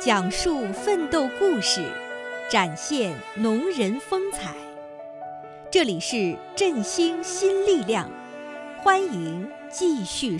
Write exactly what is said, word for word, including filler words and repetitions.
讲述奋斗故事，展现农人风采。这里是振兴新力量，欢迎继续